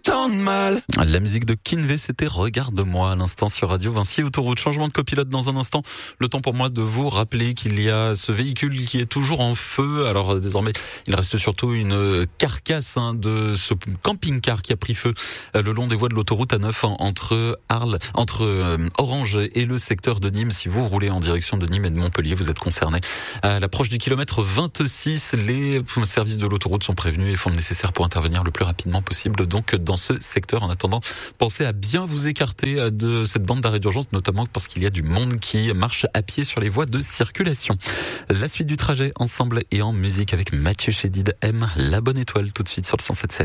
autant de mal. La musique de Kinvey, c'était Regarde-moi à l'instant sur Radio Vinci Autoroute. Changement de copilote dans un instant. Le temps pour moi de vous rappeler qu'il y a ce véhicule qui est toujours en feu. Alors désormais, il reste surtout une carcasse de ce camping-car qui a pris feu le long des voies de l'autoroute A9 entre Orange et le secteur de Nîmes. Si vous roulez en direction de Nîmes et de Montpellier, vous êtes concerné. À l'approche du kilomètre 26, les services de l'autoroute sont prévenus et font le nécessaire pour intervenir le plus rapidement possible. Donc dans ce secteur, en attendant, pensez à bien vous écarter de cette bande d'arrêt d'urgence, notamment parce qu'il y a du monde qui marche à pied sur les voies de circulation. La suite du trajet ensemble et en musique avec Mathieu Chédid, M, La Bonne Étoile, tout de suite sur le 107.7.